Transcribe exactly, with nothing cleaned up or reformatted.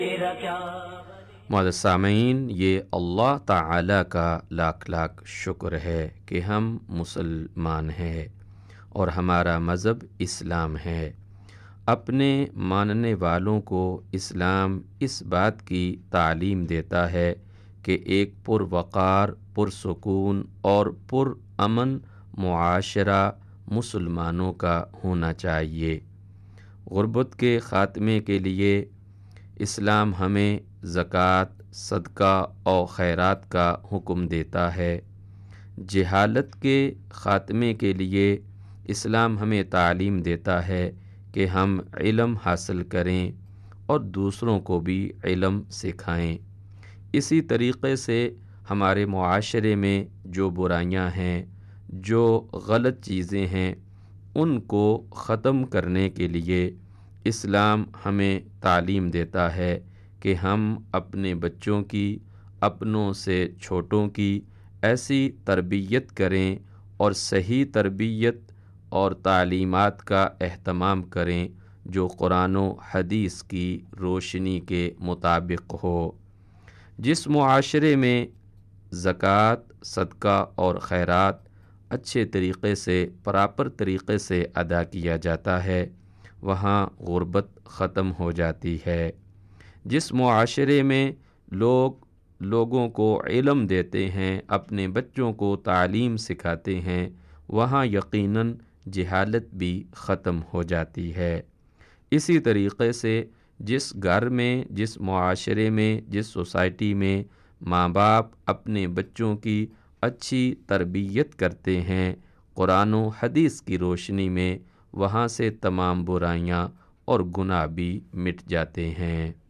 معزز سامعین، یہ اللہ تعالیٰ کا لاکھ لاکھ شکر ہے کہ ہم مسلمان ہیں اور ہمارا مذہب اسلام ہے۔ اپنے ماننے والوں کو اسلام اس بات کی تعلیم دیتا ہے کہ ایک پروقار، پرسکون اور پرامن معاشرہ مسلمانوں کا ہونا چاہیے۔ غربت کے خاتمے کے لیے اسلام ہمیں زکوٰۃ، صدقہ اور خیرات کا حکم دیتا ہے۔ جہالت کے خاتمے کے لیے اسلام ہمیں تعلیم دیتا ہے کہ ہم علم حاصل کریں اور دوسروں کو بھی علم سکھائیں۔ اسی طریقے سے ہمارے معاشرے میں جو برائیاں ہیں، جو غلط چیزیں ہیں، ان کو ختم کرنے کے لیے اسلام ہمیں تعلیم دیتا ہے کہ ہم اپنے بچوں کی، اپنوں سے چھوٹوں کی ایسی تربیت کریں اور صحیح تربیت اور تعلیمات کا اہتمام کریں جو قرآن و حدیث کی روشنی کے مطابق ہو۔ جس معاشرے میں زکوٰۃ، صدقہ اور خیرات اچھے طریقے سے، پراپر طریقے سے ادا کیا جاتا ہے، وہاں غربت ختم ہو جاتی ہے۔ جس معاشرے میں لوگ لوگوں کو علم دیتے ہیں، اپنے بچوں کو تعلیم سکھاتے ہیں، وہاں یقیناً جہالت بھی ختم ہو جاتی ہے۔ اسی طریقے سے جس گھر میں، جس معاشرے میں، جس سوسائٹی میں ماں باپ اپنے بچوں کی اچھی تربیت کرتے ہیں قرآن و حدیث کی روشنی میں، وہاں سے تمام برائیاں اور گناہ بھی مٹ جاتے ہیں۔